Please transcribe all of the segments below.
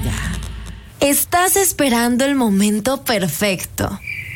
llega. Estás esperando el momento perfecto.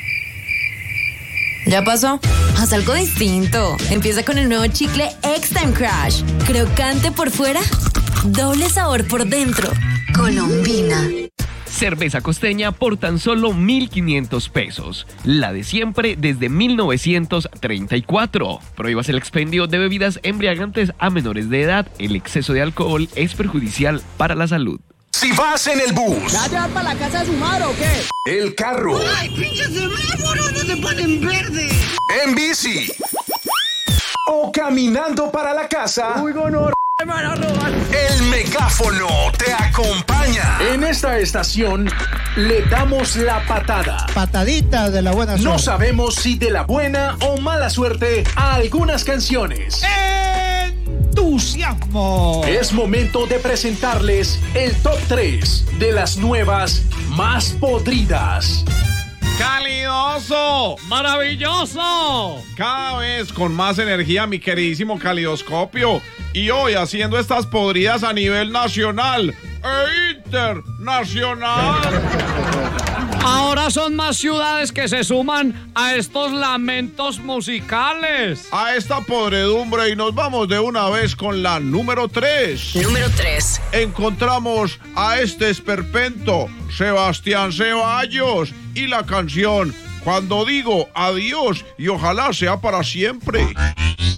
¿Ya pasó? Haz algo distinto. Empieza con el nuevo chicle X-Time Crush. Crocante por fuera, doble sabor por dentro. Colombina. Cerveza costeña por tan solo 1.500 pesos. La de siempre desde 1934. Prohíbas el expendio de bebidas embriagantes a menores de edad. El exceso de alcohol es perjudicial para la salud. Si vas en el bus. ¿Ya te vas para la casa de su madre o qué? El carro. ¡Ay, pinches semáforos! ¡No se ponen verde! En bici. O caminando para la casa. ¡Uy, gonorrea, me van a robar! El megáfono te acompaña. En esta estación le damos la patada. Patadita de la buena suerte. No sabemos si de la buena o mala suerte a algunas canciones. ¡Entusiasmo! Es momento de presentarles el top 3 de las nuevas más podridas. ¡Calidoso! ¡Maravilloso! Cada vez con más energía, mi queridísimo Calidoscopio. Y hoy haciendo estas podridas a nivel nacional e internacional. Ahora son más ciudades que se suman a estos lamentos musicales. A esta podredumbre, y nos vamos de una vez con la número 3. Número 3. Encontramos a este esperpento, Sebastián Ceballos, y la canción Cuando digo adiós y ojalá sea para siempre.